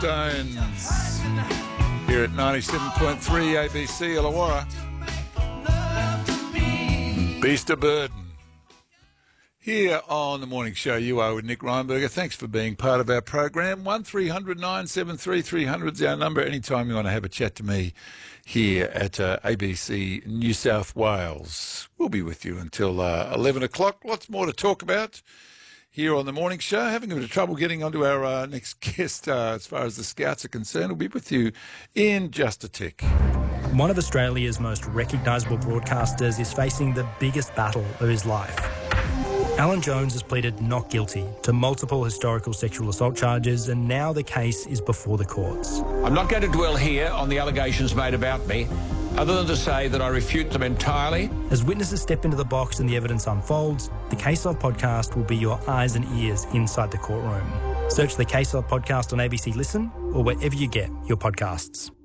Stones here at 97.3 ABC Illawarra. Beast of Burden. Here on The Morning Show, you are with Nick Reinberger. Thanks for being part of our program. 1300 973 300 is our number. Anytime you want to have a chat to me here at ABC New South Wales. We'll be with you until 11 o'clock. Lots more to talk about here on The Morning Show. Having a bit of trouble getting onto our next guest as far as the Scouts are concerned. We'll be with you in just a tick. One of Australia's most recognisable broadcasters is facing the biggest battle of his life. Alan Jones has pleaded not guilty to multiple historical sexual assault charges, and now the case is before the courts. I'm not going to dwell here on the allegations made about me, other than to say that I refute them entirely. As witnesses step into the box and the evidence unfolds, the Case Log podcast will be your eyes and ears inside the courtroom. Search the Case Log podcast on ABC Listen or wherever you get your podcasts.